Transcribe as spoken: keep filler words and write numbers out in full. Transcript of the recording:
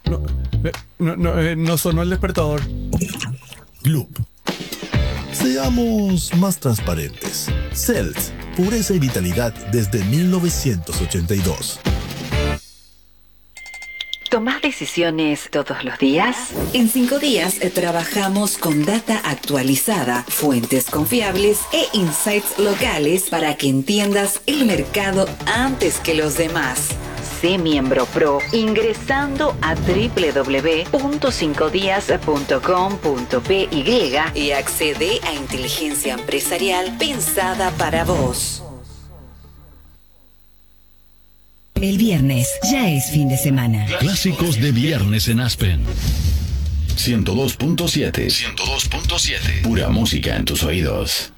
No, eh, no, no, eh, no sonó el despertador. Gloop. Seamos más transparentes. Celt, pureza y vitalidad desde mil novecientos ochenta y dos. ¿Tomás decisiones todos los días? En cinco días eh, trabajamos con data actualizada, fuentes confiables e insights locales para que entiendas el mercado antes que los demás. Sé miembro pro ingresando a doble u doble u doble u punto cinco días punto com punto pe y accede a inteligencia empresarial pensada para vos. El viernes ya es fin de semana. Clásicos de viernes en Aspen. ciento dos punto siete. ciento dos punto siete. Pura música en tus oídos.